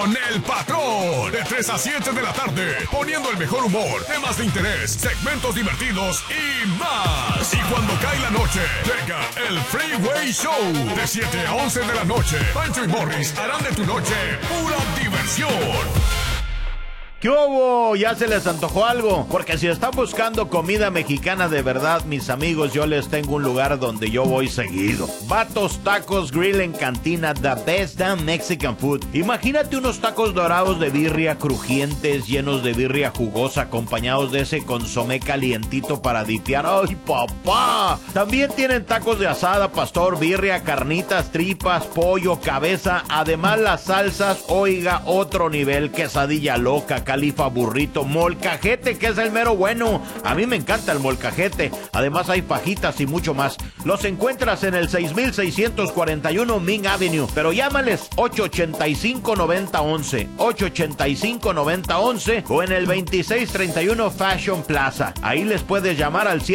con El Patrón. De 3 a 7 de la tarde, poniendo el mejor humor, temas de interés, segmentos divertidos y más. Y cuando cae la noche, llega el Freeway Show. De 7 a 11 de la noche, Pancho y Morris harán de tu noche pura diversión. ¿Qué hubo? ¿Ya se les antojó algo? Porque si están buscando comida mexicana de verdad, mis amigos, yo les tengo un lugar donde yo voy seguido. Vatos Tacos Grill en Cantina, the best damn Mexican food. Imagínate unos tacos dorados de birria crujientes, llenos de birria jugosa, acompañados de ese consomé calientito para dipear. ¡Ay, papá! También tienen tacos de asada, pastor, birria, carnitas, tripas, pollo, cabeza. Además las salsas, oiga, otro nivel. Quesadilla loca, califa, burrito, molcajete, que es el mero bueno. A mí me encanta el molcajete. Además hay fajitas y mucho más. Los encuentras en el 6641 Main Avenue, pero llámales 885-9011, 885-9011 o en el 2631 Fashion Plaza. Ahí les puedes llamar al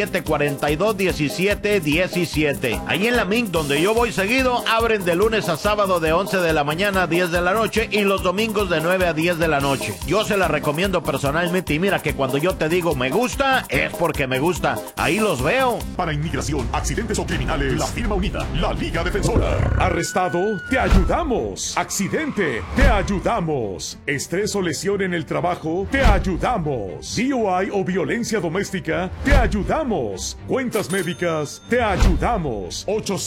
742-1717. Ahí en la Main, donde yo voy seguido, abren de lunes a sábado de 11 de la mañana a 10 de la noche y los domingos de 9 a 10 de la noche. Yo se la recomiendo personalmente y mira que cuando yo te digo me gusta, es porque me gusta. Ahí los veo. Para inmigración, accidentes o criminales, la firma unida, la Liga Defensora. Arrestado, te ayudamos. Accidente, te ayudamos. Estrés o lesión en el trabajo, te ayudamos. DUI o violencia doméstica, te ayudamos. Cuentas médicas, te ayudamos.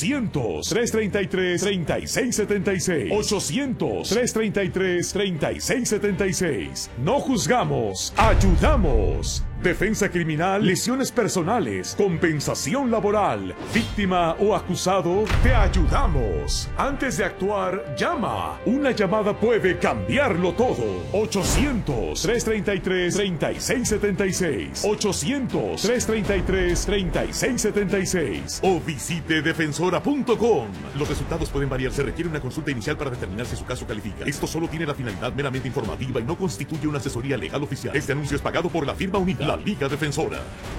800-333-3676. 800-333-3676. No juzgamos, ayudamos. Defensa criminal, lesiones personales, compensación laboral, víctima o acusado, te ayudamos. Antes de actuar, llama. Una llamada puede cambiarlo todo. 800-333-3676. 800-333-3676. O visite defensora.com. Los resultados pueden variar. Se requiere una consulta inicial para determinar si su caso califica. Esto solo tiene la finalidad meramente informativa y no constituye una asesoría legal oficial. Este anuncio es pagado por la firma unida, la Liga Defensora.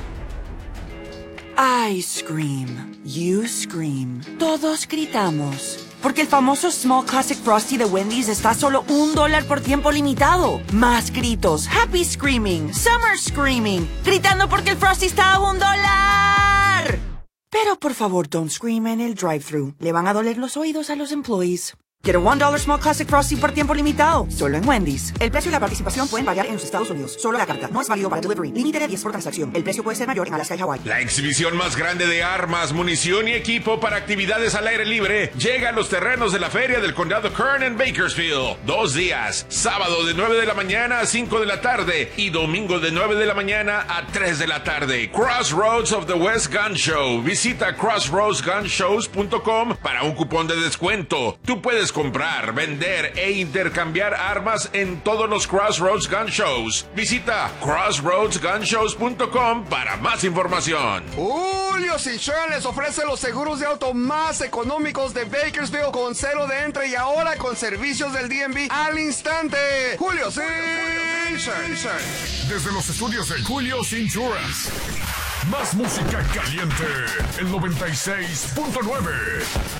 I scream. You scream. Todos gritamos. Porque el famoso Small Classic Frosty de Wendy's está a solo $1 por tiempo limitado. Más gritos. Happy Screaming. Summer Screaming. Gritando porque el Frosty está a $1. Pero por favor, don't scream en el drive-thru. Le van a doler los oídos a los employees. Quiero $1 Small Classic Frosty por tiempo limitado. Solo en Wendy's. El precio y la participación pueden variar en los Estados Unidos. Solo la carta. No es válido para delivery. Límite de 10 por transacción. El precio puede ser mayor en Alaska y Hawái. La exhibición más grande de armas, munición y equipo para actividades al aire libre llega a los terrenos de la Feria del Condado Kern en Bakersfield. 2 días. Sábado de 9 de la mañana a 5 de la tarde y domingo de 9 de la mañana a 3 de la tarde. Crossroads of the West Gun Show. Visita crossroadsgunshows.com para un cupón de descuento. Tú puedes comprar, vender e intercambiar armas en todos los Crossroads Gun Shows. Visita crossroadsgunshows.com para más información. Julio's Insurance les ofrece los seguros de auto más económicos de Bakersfield con cero de entre y ahora con servicios del DMV al instante. Julio's Insurance. Desde los estudios de Julio's Insurance. Más música caliente. El 96.9.